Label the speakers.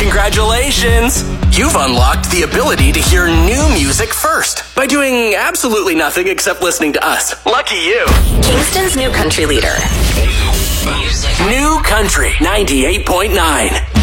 Speaker 1: Congratulations! You've unlocked the ability to hear new music first by doing absolutely nothing except listening to us. Lucky you.
Speaker 2: Kingston's new country leader.
Speaker 1: New Country 98.9.